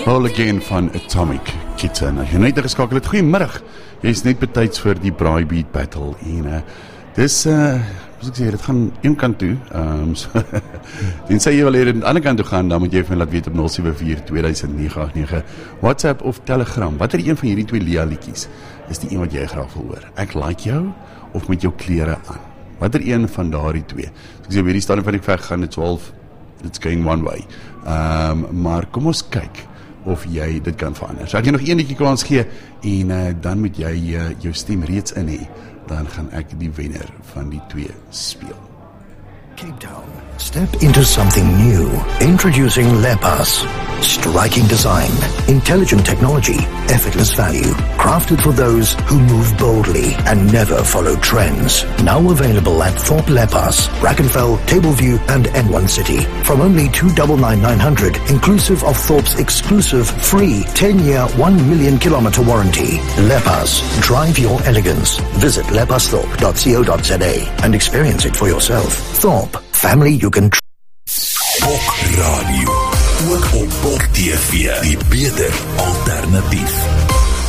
All Again van Atomic Kitten. As jy net geskakel het, goeiemiddag. Jy is net betyds vir die Braaibeat Battle. En dis, soos ek sê, dit gaan een kant toe. En sê jy wil hier aan die ander kant toe gaan, dan moet jy vir my laat weet op 074-2009-89. WhatsApp of Telegram. Watter een van hierdie twee Lia-liedjies is die een wat jy graag wil hoor? Ek like jou of met jou klere aan? Watter een van daardie twee? So ek sê, hierdie stadium van die veg gaan dit 12, it's going one way. Maar kom ons kyk of jy dit kan verander. So ek jy nog een liedjie kans gee en dan moet jy jou stem reeds in hê. Dan gaan ek die wenner van die twee speel. Cape Town. Step into something new. Introducing Lepas. Striking design, intelligent technology, effortless value. Crafted for those who move boldly and never follow trends. Now available at Thorpe Lepas, Brackenfell, Tableview and N1 City. From only $299,900, inclusive of Thorpe's exclusive free 10-year, 1 million kilometer warranty. Lepas. Drive your elegance. Visit lepasthorpe.co.za and experience it for yourself. Thorpe. Family you can Bok Radio, ook op Bok TV, die beter alternatief.